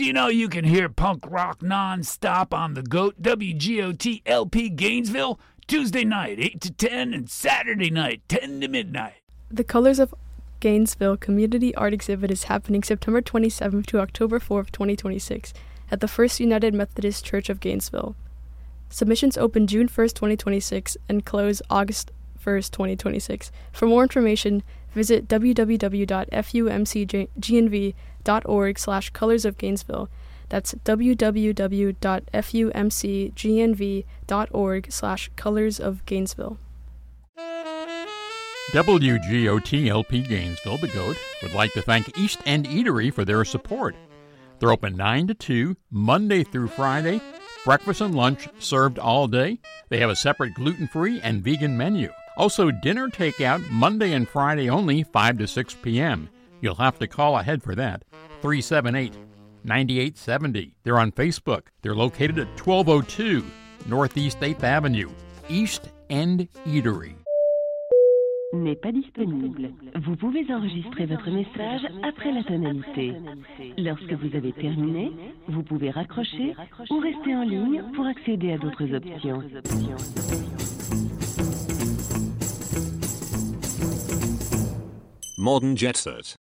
Do you know you can hear punk rock non-stop on the GOAT, WGOT LP Gainesville, Tuesday night 8 to 10 and Saturday night 10 to midnight. The Colors of Gainesville Community Art Exhibit is happening September 27th to October 4th, 2026 at the First United Methodist Church of Gainesville. Submissions open June 1st, 2026 and close August 1st, 2026. For more information, visit www.fumcgnv.org/Colors of Gainesville. That's www.fumcgnv.org/Colors of Gainesville. WGOT LP Gainesville, the GOAT, would like to thank East End Eatery for their support. They're open 9 to 2, Monday through Friday. Breakfast and lunch served all day. They have a separate gluten-free and vegan menu. Also, dinner takeout Monday and Friday only, 5 to 6 p.m. You'll have to call ahead for that. 378-9870. They're on Facebook. They're located at 1202 Northeast 8th Avenue, East End Eatery. N'est pas disponible. Vous pouvez enregistrer votre message après la tonalité. Lorsque vous avez terminé, vous pouvez raccrocher ou rester en ligne pour accéder à d'autres options. Modern Jet Set.